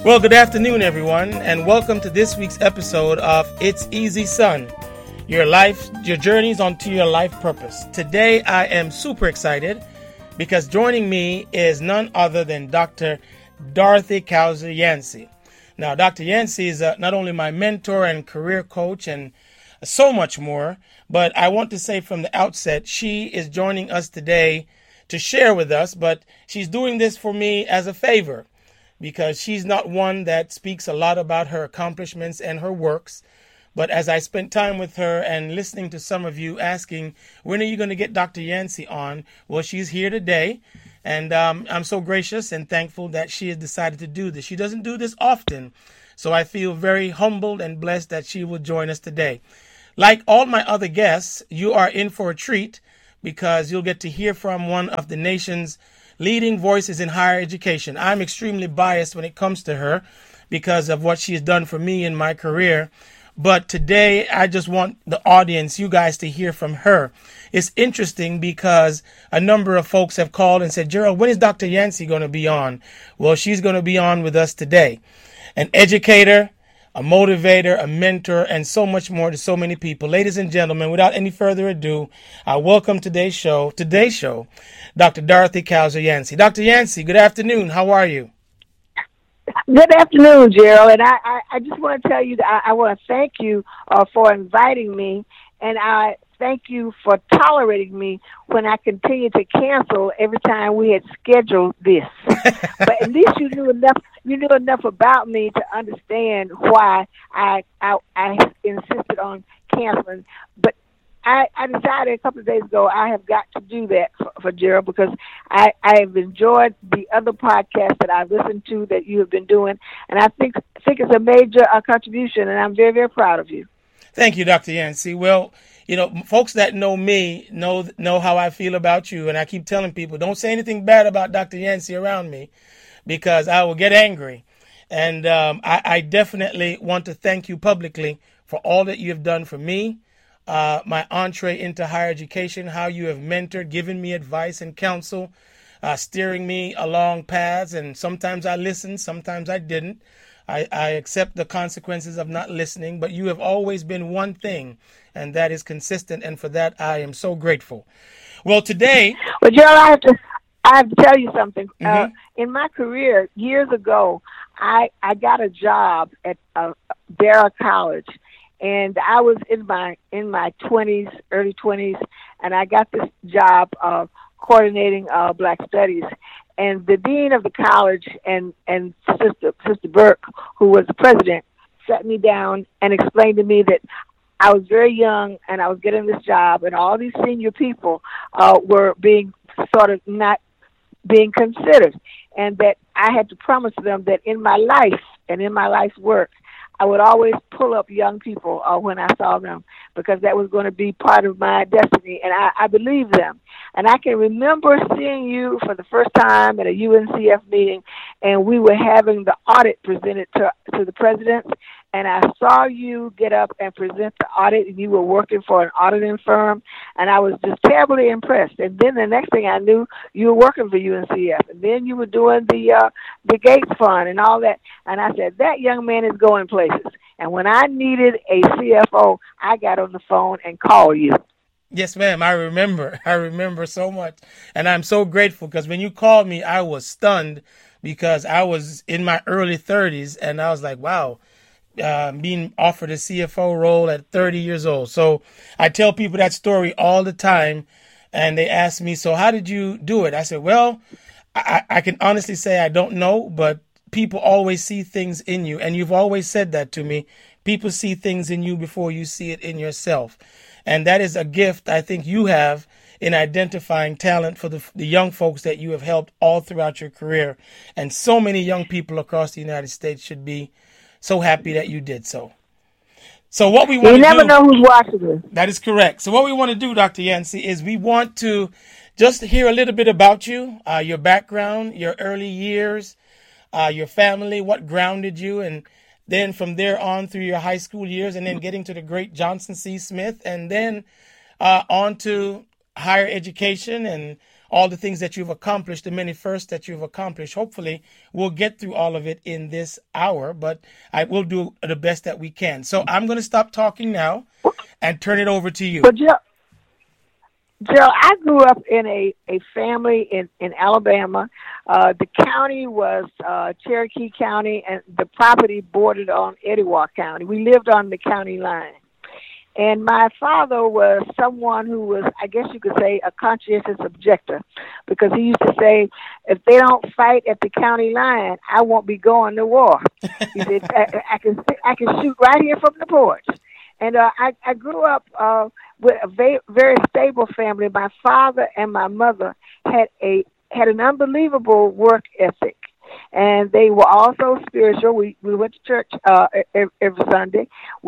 Well, good afternoon, everyone, and welcome to this week's episode of It's Easy Son, your journeys onto your life purpose. Today, I am super excited because joining me is none other than Dr. Dorothy Cowser Yancey. Now, Dr. Yancey is not only my mentor and career coach and so much more, but I want to say from the outset, she is joining us today to share with us, but she's doing this for me as a favor, because she's not one that speaks a lot about her accomplishments and her works. But as I spent time with her and listening to some of you asking, when are you going to get Dr. Yancey on? Well, she's here today. And I'm so gracious and thankful that she has decided to do this. She doesn't do this often. So I feel very humbled and blessed that she will join us today. Like all my other guests, you are in for a treat because you'll get to hear from one of the nation's leading voices in higher education. I'm extremely biased when it comes to her because of what she has done for me in my career. But today, I just want the audience, you guys, to hear from her. It's interesting because a number of folks have called and said, Gerald, when is Dr. Yancey going to be on? Well, she's going to be on with us today. An educator, a motivator, a mentor, and so much more to so many people. Ladies and gentlemen, without any further ado, I welcome today's show, Dr. Dorothy Cowser Yancey. Dr. Yancey, good afternoon. How are you? Good afternoon, Gerald. And I just want to tell you that I want to thank you for inviting me, and I thank you for tolerating me when I continue to cancel every time we had scheduled this. But at least you knew enough about me to understand why I insisted on canceling. But I decided a couple of days ago I have got to do that for Gerald, because I have enjoyed the other podcasts that I've listened to that you have been doing, and I think it's a major contribution, and I'm very, very proud of you. Thank you, Dr. Yancey. Well, you know, folks that know me know how I feel about you, and I keep telling people, don't say anything bad about Dr. Yancey around me, because I will get angry. And I definitely want to thank you publicly for all that you have done for me. My entree into higher education, how you have mentored, given me advice and counsel, steering me along paths. And sometimes I listened, sometimes I didn't. I accept the consequences of not listening, but you have always been one thing, and that is consistent. And for that, I am so grateful. Well, today. Well, Gerald, I have to tell you something. Mm-hmm. In my career, years ago, I got a job at Barra College. And I was in my 20s, early 20s, and I got this job coordinating Black Studies. And the dean of the college and Sister Burke, who was the president, sat me down and explained to me that I was very young and I was getting this job, and all these senior people were being sort of not being considered, and that I had to promise them that in my life and in my life's work, I would always pull up young people when I saw them, because that was going to be part of my destiny, and I believe them. And I can remember seeing you for the first time at a UNCF meeting, and we were having the audit presented to the president, and I saw you get up and present the audit, and you were working for an auditing firm, and I was just terribly impressed. And then the next thing I knew, you were working for UNCF, and then you were doing the Gates Fund and all that. And I said, that young man is going places. And when I needed a CFO, I got on the phone and called you. Yes, ma'am. I remember so much. And I'm so grateful, because when you called me, I was stunned, because I was in my early 30s, and I was like, wow. Being offered a CFO role at 30 years old. So I tell people that story all the time, and they ask me, so how did you do it? I said, well, I can honestly say I don't know, but people always see things in you. And you've always said that to me. People see things in you before you see it in yourself. And that is a gift I think you have in identifying talent for the young folks that you have helped all throughout your career. And so many young people across the United States should be so happy that you did so. So what we want to do... You never know who's watching this. That is correct. So what we want to do, Dr. Yancey, is we want to just hear a little bit about you, your background, your early years, your family, what grounded you, and then from there on through your high school years, and then getting to the great Johnson C. Smith, and then on to higher education, and all the things that you've accomplished, the many firsts that you've accomplished. Hopefully, we'll get through all of it in this hour, but I will do the best that we can. So I'm going to stop talking now and turn it over to you. But Joe, I grew up in a family in Alabama. The county was Cherokee County, and the property bordered on Etowah County. We lived on the county line. And my father was someone who was, I guess you could say, a conscientious objector, because he used to say, if they don't fight at the county line, I won't be going to war. He said, I can shoot right here from the porch. And I grew up with a very stable family. My father and my mother had an unbelievable work ethic, and they were also spiritual. We went to church every Sunday.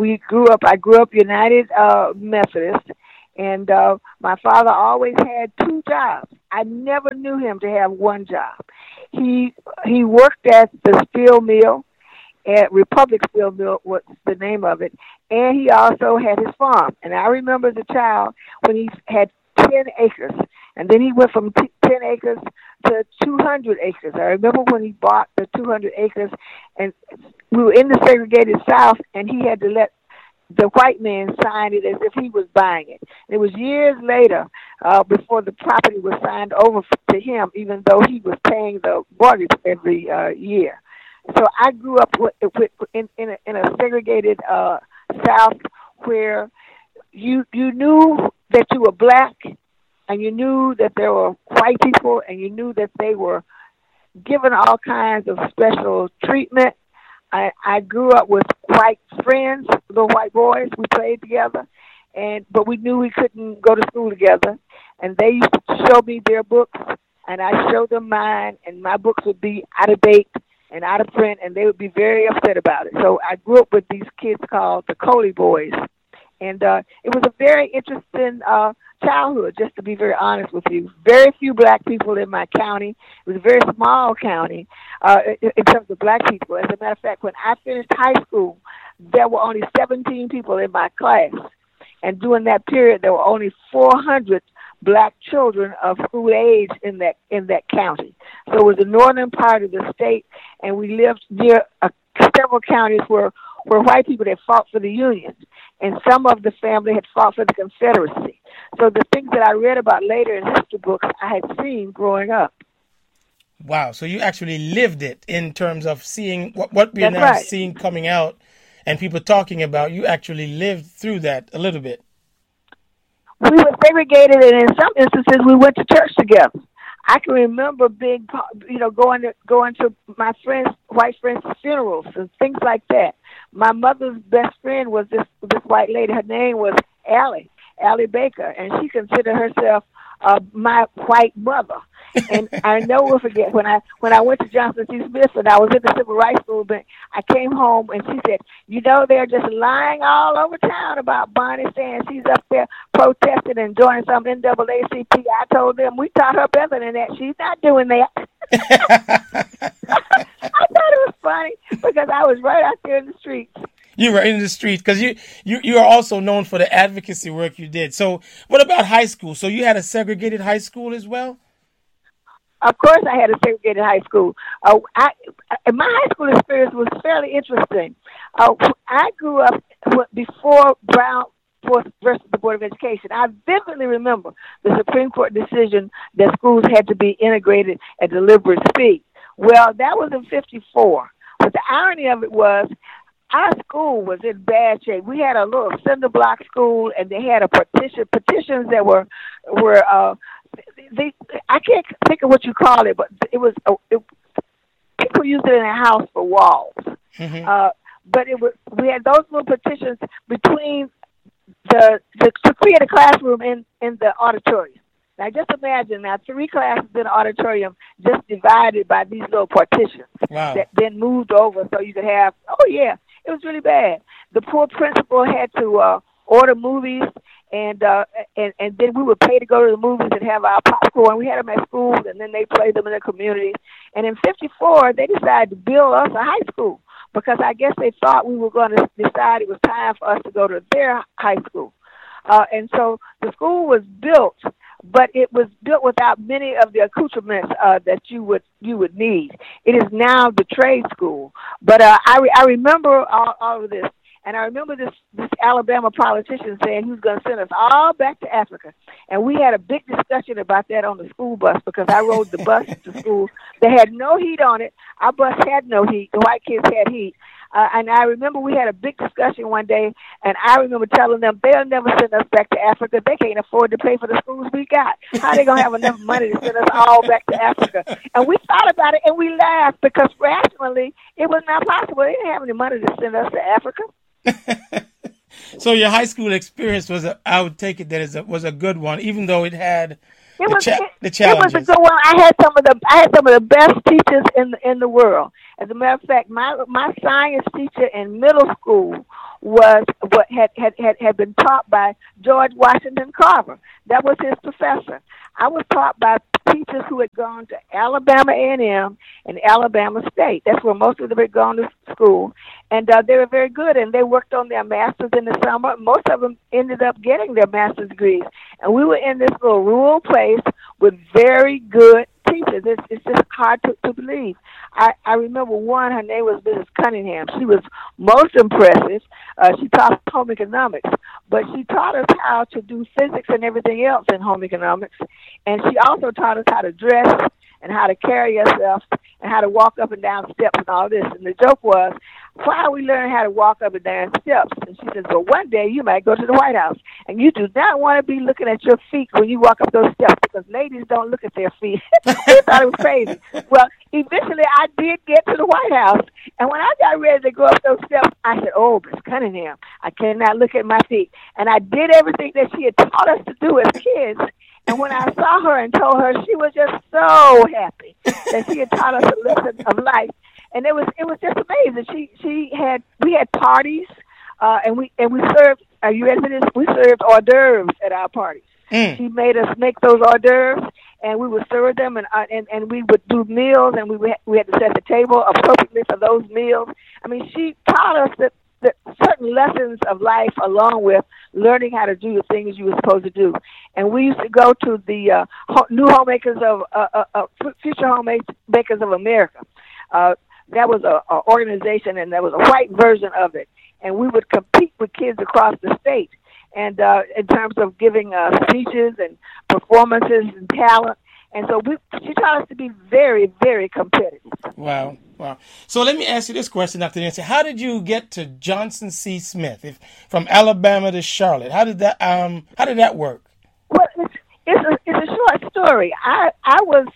I grew up United Methodist, and my father always had two jobs. I never knew him to have one job. He worked at the steel mill. At Republic Steel Mill, what's the name of it, and he also had his farm. And I remember as a child when he had 10 acres, and then he went from 10 acres to 200 acres. I remember when he bought the 200 acres, and we were in the segregated South, and he had to let the white man sign it as if he was buying it. It was years later before the property was signed over to him, even though he was paying the mortgage every year. So I grew up in a segregated South where you knew that you were black, and you knew that there were white people, and you knew that they were given all kinds of special treatment. I grew up with white friends, little white boys. We played together, but we knew we couldn't go to school together. And they used to show me their books, and I showed them mine, and my books would be out of date and out of print, and they would be very upset about it. So I grew up with these kids called the Coley Boys, and it was a very interesting childhood, just to be very honest with you. Very few black people in my county. It was a very small county in terms of black people. As a matter of fact, when I finished high school, there were only 17 people in my class, and during that period, there were only 400 black children of school age in that county. So it was the northern part of the state, and we lived near several counties where white people had fought for the Union, and some of the family had fought for the Confederacy. So the things that I read about later in history books, I had seen growing up. Wow. So you actually lived it in terms of seeing what we're now seeing coming out and people talking about. You actually lived through that a little bit. We were segregated, and in some instances, we went to church together. I can remember going to my white friends' funerals and things like that. My mother's best friend was this white lady. Her name was Allie Baker, and she considered herself my white mother. And I never will forget when I went to Johnson C. Smith and I was in the civil rights movement. I came home and she said, they're just lying all over town about Bonnie saying she's up there protesting and joining some NAACP. I told them we taught her better than that. She's not doing that. I thought it was funny because I was right out there in the streets. You were in the streets because you are also known for the advocacy work you did. So what about high school? So you had a segregated high school as well? Of course, I had a segregated high school. My high school experience was fairly interesting. I grew up before Brown versus the Board of Education. I vividly remember the Supreme Court decision that schools had to be integrated at deliberate speed. Well, that was in 1954. But the irony of it was, our school was in bad shape. We had a little cinder block school, and they had petitions that were I can't think of what you call it, but people used it in their house for walls. Mm-hmm. But we had those little petitions between to create a classroom in the auditorium. Now just imagine 3 classes in an auditorium just divided by these little partitions. Wow. That then moved over so you could have. Oh yeah, it was really bad. The poor principal had to order movies. And then we would pay to go to the movies and have our popcorn. We had them at school, and then they played them in the community. And in 1954, they decided to build us a high school because I guess they thought we were going to decide it was time for us to go to their high school. And so the school was built, but it was built without many of the accoutrements that you would need. It is now the trade school. But I remember all of this. And I remember this Alabama politician saying he was going to send us all back to Africa. And we had a big discussion about that on the school bus because I rode the bus to school. They had no heat on it. Our bus had no heat. The white kids had heat. And I remember we had a big discussion one day, and I remember telling them they'll never send us back to Africa. They can't afford to pay for the schools we got. How are they going to have enough money to send us all back to Africa? And we thought about it, and we laughed because rationally it was not possible. They didn't have any money to send us to Africa. So your high school experience I would take it that was a good one, even though it had the challenges. It was a good one. I had some of the best teachers in the world. As a matter of fact, my science teacher in middle school was what had been taught by George Washington Carver. That was his professor. I was taught by teachers who had gone to Alabama A&M and Alabama State. That's where most of them had gone to school. And they were very good, and they worked on their masters in the summer. Most of them ended up getting their master's degrees. And we were in this little rural place with very good teachers. It's just hard to believe. I remember one, her name was Mrs. Cunningham. She was most impressive. She taught home economics, but she taught us how to do physics and everything else in home economics. And she also taught us how to dress and how to carry ourselves and how to walk up and down steps and all this. And the joke was, why are we learning how to walk up and down steps? And she says, well, one day you might go to the White House, and you do not want to be looking at your feet when you walk up those steps because ladies don't look at their feet. We thought it was crazy. Well, eventually I did get to the White House, and when I got ready to go up those steps, I said, oh, Miss Cunningham, I cannot look at my feet. And I did everything that she had taught us to do as kids. And when I saw her and told her, she was just so happy that she had taught us a lesson of life. And it was just amazing. We had parties, and we served. Are you ready for this? We served hors d'oeuvres at our parties. She made us make those hors d'oeuvres, and we would serve them, and we would do meals, and we had to set the table appropriately for those meals. I mean, she taught us that certain lessons of life, along with learning how to do the things you were supposed to do. And we used to go to the New Homemakers of Future Homemakers of America. That was an organization, and there was a white version of it. And we would compete with kids across the state, and in terms of giving speeches and performances and talent. And so she taught us to be very, very competitive. Wow. So let me ask you this question, Dr. Nancy. How did you get to Johnson C. Smith, from Alabama to Charlotte? How did that work? Well, it's a short story. I was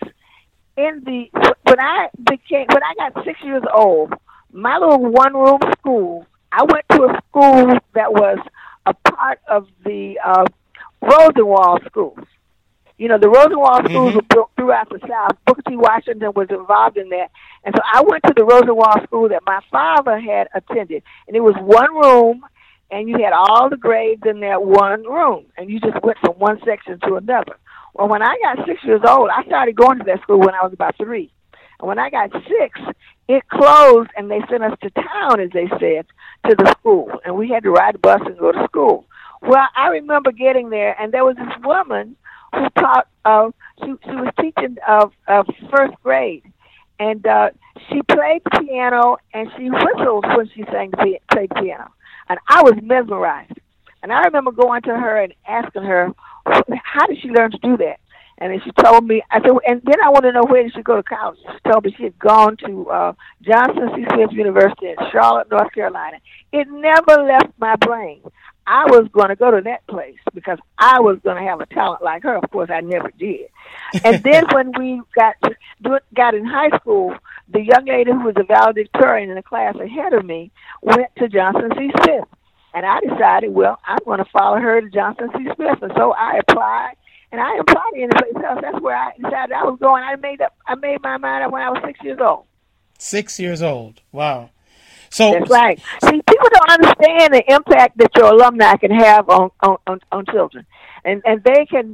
when I got 6 years old, my little one-room school, I went to a school that was a part of the Rosenwald schools. You know, the Rosenwald schools were built throughout the South. Booker T. Washington was involved in that. And so I went to the Rosenwald school that my father had attended. And it was one room, and you had all the grades in that one room. And you just went from one section to another. Well, when I got 6 years old, I started going to that school when I was about 3. And when I got 6, it closed, and they sent us to town, as they said, to the school. And we had to ride the bus and go to school. Well, I remember getting there, and there was this woman who taught, she was teaching first grade. And she played the piano, and she whistled when she played piano. And I was mesmerized. And I remember going to her and asking her, how did she learn to do that? And then she told me, I said, and then I want to know where did she go to college. She told me she had gone to Johnson C. Smith University in Charlotte, North Carolina. It never left my brain. I was going to go to that place because I was going to have a talent like her. Of course, I never did. And then when we got in high school, the young lady who was a valedictorian in the class ahead of me went to Johnson C. Smith. And I decided, well, I'm going to follow her to Johnson C. Smith. And so I applied. And I applied in place else. That's where I decided I was going. I made my mind up when I was 6 years old. 6 years old. Wow. So that's right. See, people don't understand the impact that your alumni can have on children, and they can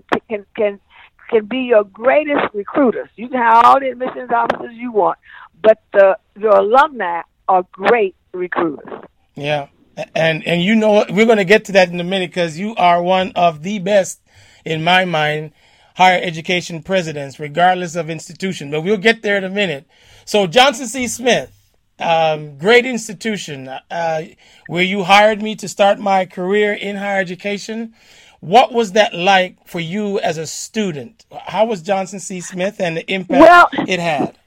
be your greatest recruiters. You can have all the admissions officers you want, but your alumni are great recruiters. Yeah, and you know we're going to get to that in a minute because you are one of the best, in my mind, higher education presidents, regardless of institution. But we'll get there in a minute. So Johnson C. Smith, great institution, where you hired me to start my career in higher education. What was that like for you as a student? How was Johnson C. Smith and the impact it had?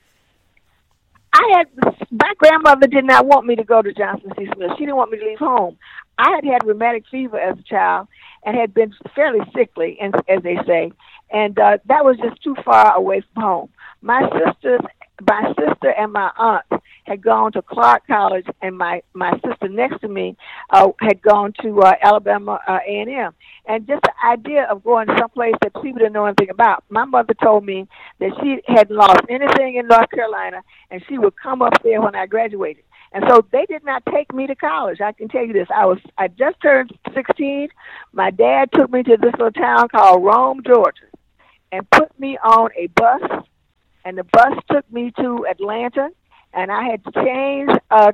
My grandmother did not want me to go to Johnson C. Smith. She didn't want me to leave home. I had rheumatic fever as a child and had been fairly sickly, as they say, and that was just too far away from home. My sister and my aunt had gone to Clark College, and my sister next to me had gone to Alabama A&M. And just the idea of going to someplace that people didn't know anything about. My mother told me that she hadn't lost anything in North Carolina, and she would come up there when I graduated. And so they did not take me to college. I can tell you this. I just turned 16. My dad took me to this little town called Rome, Georgia, and put me on a bus. And the bus took me to Atlanta, and I had to change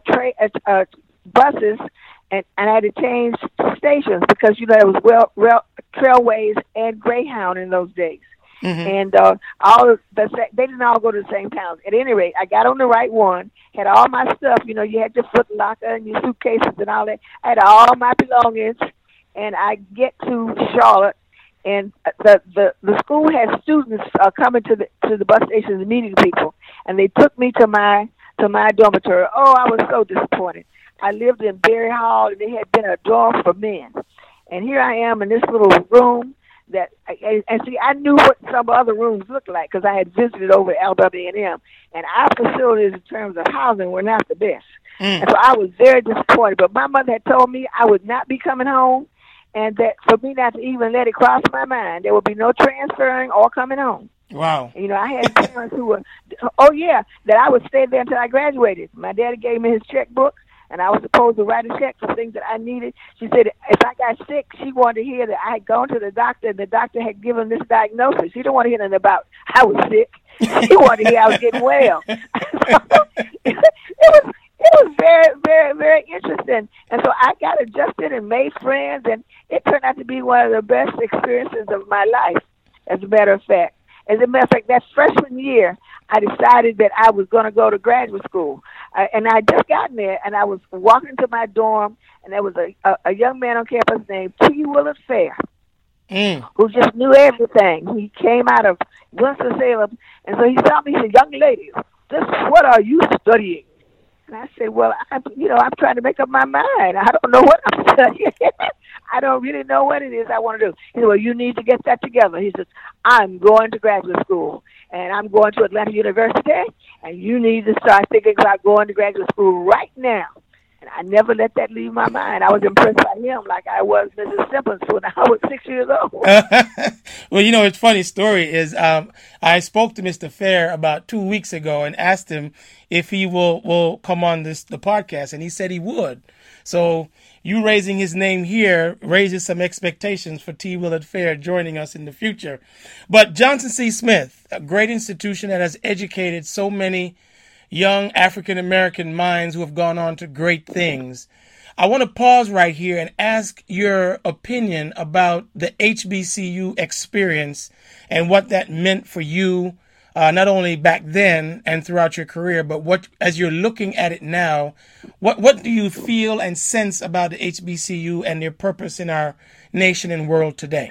buses, and I had to change stations because, there was Trailways and Greyhound in those days. Mm-hmm. And they didn't all go to the same towns. At any rate, I got on the right one, had all my stuff. You had your Foot Locker and your suitcases and all that. I had all my belongings, and I get to Charlotte. And the school had students coming to the bus stations meeting people, and they took me to my dormitory. Oh, I was so disappointed. I lived in Berry Hall, and they had been a dorm for men, and here I am in this little room I knew what some other rooms looked like because I had visited over at Alabama A&M, and our facilities in terms of housing were not the best, and so I was very disappointed. But my mother had told me I would not be coming home. And that for me not to even let it cross my mind, there would be no transferring or coming home. Wow. I had parents who were, that I would stay there until I graduated. My daddy gave me his checkbook, and I was supposed to write a check for things that I needed. She said if I got sick, she wanted to hear that I had gone to the doctor, and the doctor had given this diagnosis. She didn't want to hear nothing about I was sick. She wanted to hear I was getting well. It was very, very, very interesting. And so I got adjusted and made friends, and it turned out to be one of the best experiences of my life, as a matter of fact. As a matter of fact, that freshman year, I decided that I was going to go to graduate school. And I had just gotten there, and I was walking into my dorm, and there was a young man on campus named T. Willard Fair, who just knew everything. He came out of Winston-Salem, and so he saw me and said, "Young lady, what are you studying?" And I said, well, I'm trying to make up my mind. I don't know what I'm studying. I don't really know what it is I want to do. He said, well, you need to get that together. He says, I'm going to graduate school, and I'm going to Atlanta University, and you need to start thinking about going to graduate school right now. And I never let that leave my mind. I was impressed by him like I was Mrs. Simpkins when I was 6 years old. Well, it's funny story is I spoke to Mr. Fair about 2 weeks ago and asked him if he will come on the podcast, and he said he would. So you raising his name here raises some expectations for T. Willard Fair joining us in the future. But Johnson C. Smith, a great institution that has educated so many young African-American minds who have gone on to great things. I want to pause right here and ask your opinion about the HBCU experience and what that meant for you, not only back then and throughout your career, but what, as you're looking at it now, what do you feel and sense about the HBCU and their purpose in our nation and world today?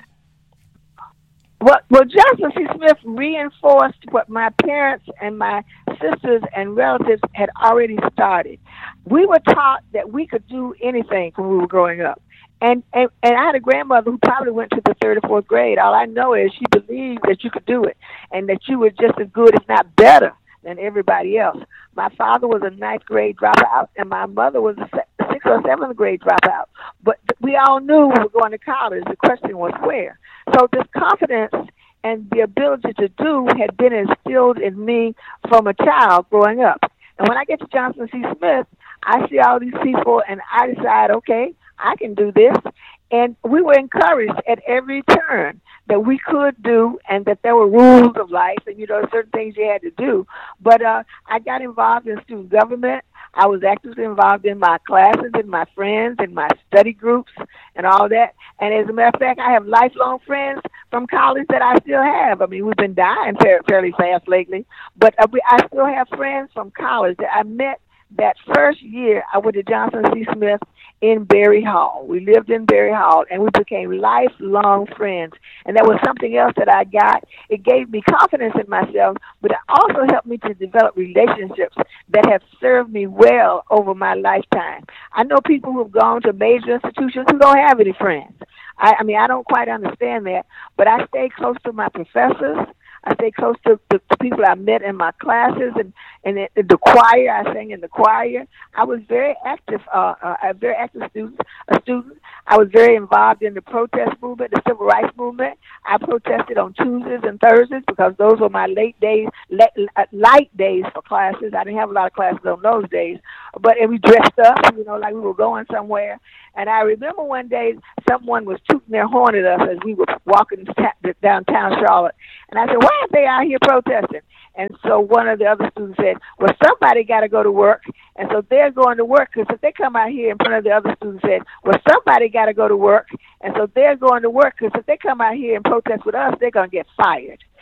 Well, Johnson C. Smith reinforced what my parents and my sisters and relatives had already started. We were taught that we could do anything when we were growing up. And I had a grandmother who probably went to the third or fourth grade. All I know is she believed that you could do it and that you were just as good, if not better, than everybody else. My father was a ninth grade dropout, and my mother was a sixth or seventh grade dropout. But we all knew we were going to college. The question was where. So this confidence and the ability to do had been instilled in me from a child growing up. And when I get to Johnson C. Smith, I see all these people, and I decide, okay, I can do this. And we were encouraged at every turn that we could do and that there were rules of life and, certain things you had to do. But I got involved in student government. I was actively involved in my classes and my friends and my study groups and all that. And as a matter of fact, I have lifelong friends from college that I still have. I mean, we've been dying fairly fast lately, but I still have friends from college that I met that first year I went to Johnson C. Smith in Berry Hall. We lived in Berry Hall, and we became lifelong friends. And that was something else that I got. It gave me confidence in myself, but it also helped me to develop relationships that have served me well over my lifetime. I know people who have gone to major institutions who don't have any friends. I mean, I don't quite understand that, but I stay close to my professors. I stay close to the people I met in my classes and the choir. I sang in the choir. I was very active, a very active student. I was very involved in the protest movement, the civil rights movement. I protested on Tuesdays and Thursdays because those were my light days for classes. I didn't have a lot of classes on those days, and we dressed up, like we were going somewhere. And I remember one day someone was tooting their horn at us as we were walking downtown Charlotte. And I said, why aren't they out here protesting? And so one of the other students said, well, somebody got to go to work. And so they're going to work because if they come out here, and one of the other students said, well, somebody got to go to work. And so they're going to work because if they come out here and protest with us, they're going to get fired.